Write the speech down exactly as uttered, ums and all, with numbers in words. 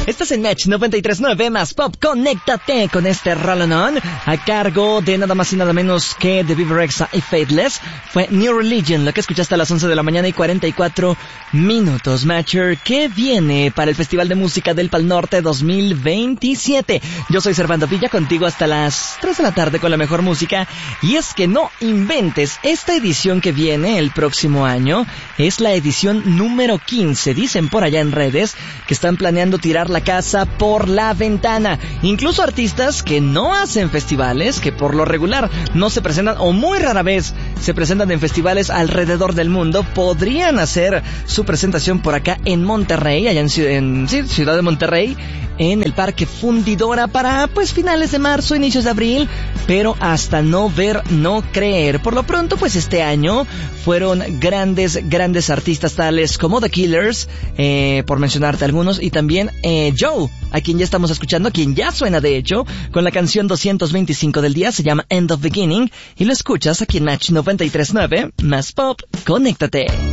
Estás en Match noventa y tres punto nueve más Pop. Conéctate con este rolonón a cargo de nada más y nada menos que The Bieber Rexha y Faithless. Fue New Religion, lo que escuchaste a las once de la mañana y cuarenta y cuatro minutos. Matcher, ¿qué viene para el Festival de Música del Pal Norte dos mil veintisiete? Yo soy Servando Villa, contigo hasta las tres de la tarde con la mejor música. Y es que no inventes, esta edición que viene el próximo año es la edición número quince. Dicen por allá en redes que están planeando tirar la casa por la ventana. Incluso artistas que no hacen festivales, que por lo regular no se presentan o muy rara vez se presentan en festivales alrededor del mundo, podrían hacer su presentación por acá en Monterrey, allá en, en sí, Ciudad de Monterrey, en el Parque Fundidora para pues finales de marzo, inicios de abril, pero hasta no ver, no creer. Por lo pronto, pues este año fueron grandes, grandes artistas tales como The Killers, eh, por mencionarte algunos, y también eh, Joe, a quien ya estamos escuchando, a quien ya suena de hecho, con la canción doscientos veinticinco del día, se llama End of Beginning, y lo escuchas aquí en Match noventa y tres punto nueve, más Pop, conéctate.